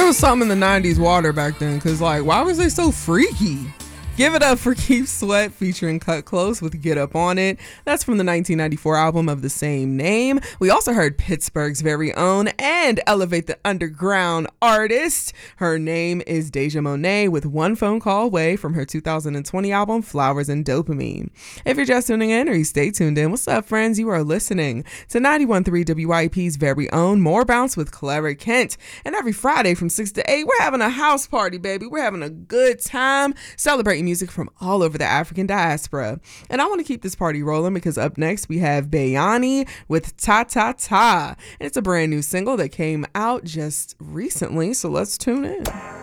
was something in the 90s water back then, because, like, why was they so freaky? Give it up for Keith Sweat featuring Cut Close with Get Up On It. That's from the 1994 album of the same name. We also heard Pittsburgh's very own and Elevate the Underground artist. Her name is Deja Monet with One Phone Call Away from her 2020 album Flowers and Dopamine. If you're just tuning in or you stay tuned in, what's up, friends? You are listening to 91.3 WYP's very own More Bounce with Clara Kent. And every Friday from 6 to 8, we're having a house party, baby. We're having a good time celebrating music from all over the African diaspora. And I want to keep this party rolling because up next we have Bayani with Ta Ta Ta. And it's a brand new single that came out just recently, so let's tune in.